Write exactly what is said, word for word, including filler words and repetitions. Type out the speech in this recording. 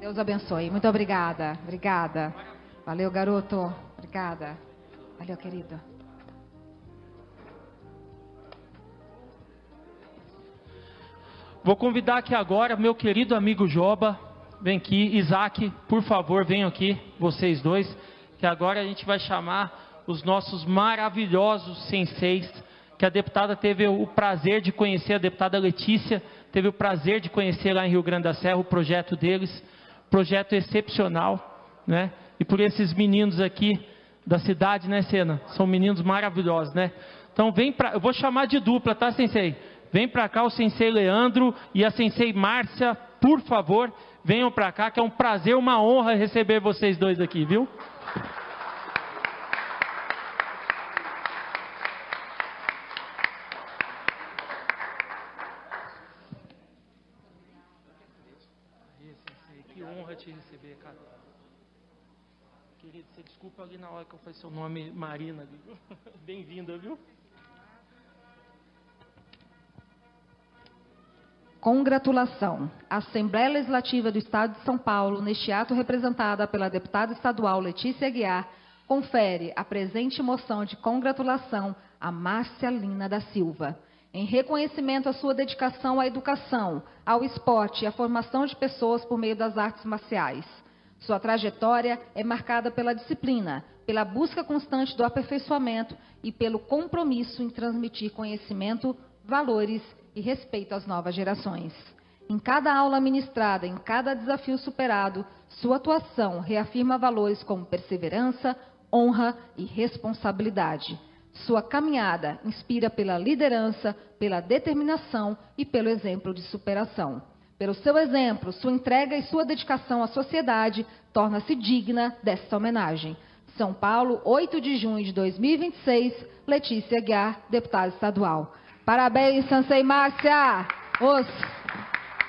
Deus abençoe. Muito obrigada. Obrigada. Valeu, garoto. Obrigada. Valeu, querido. Vou convidar aqui agora meu querido amigo Joba. Vem aqui. Isaac, por favor, venham aqui, vocês dois. Que agora a gente vai chamar os nossos maravilhosos senseis. Que a deputada teve o prazer de conhecer, a deputada Letícia teve o prazer de conhecer lá em Rio Grande da Serra o projeto deles. Projeto excepcional, né? E por esses meninos aqui da cidade, né, Sena? São meninos maravilhosos, né? Então vem pra... Eu vou chamar de dupla, tá, sensei? Vem para cá o sensei Leandro e a sensei Márcia, por favor, venham para cá, que é um prazer, uma honra receber vocês dois aqui, viu? Que honra te receber, cara. Querido, você desculpa ali na hora que eu falei seu nome, Marina. Bem-vinda, viu? Congratulação. A Assembleia Legislativa do Estado de São Paulo, neste ato representada pela deputada estadual Letícia Aguiar, confere a presente moção de congratulação a Márcia Lina da Silva, em reconhecimento à sua dedicação à educação, ao esporte e à formação de pessoas por meio das artes marciais. Sua trajetória é marcada pela disciplina, pela busca constante do aperfeiçoamento e pelo compromisso em transmitir conhecimento, valores e respeito às novas gerações. Em cada aula ministrada, em cada desafio superado, sua atuação reafirma valores como perseverança, honra e responsabilidade. Sua caminhada inspira pela liderança, pela determinação e pelo exemplo de superação. Pelo seu exemplo, sua entrega e sua dedicação à sociedade torna-se digna desta homenagem. São Paulo, oito de junho de dois mil e vinte e seis, Letícia Aguiar, deputada estadual. Parabéns, sensei Márcia! Os...